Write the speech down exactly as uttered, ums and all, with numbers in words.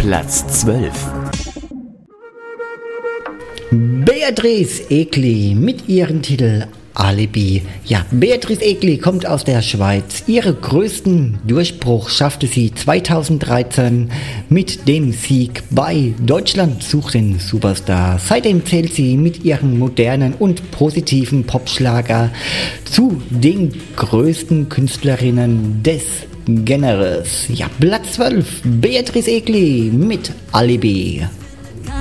Platz zwölf. Beatrice Egli mit ihrem Titel Alibi. Ja, Beatrice Egli kommt aus der Schweiz. Ihren größten Durchbruch schaffte sie zweitausenddreizehn mit dem Sieg bei Deutschland sucht den Superstar. Seitdem zählt sie mit ihrem modernen und positiven Popschlager zu den größten Künstlerinnen des Genres. Ja, Platz zwölf, Beatrice Egli mit Alibi.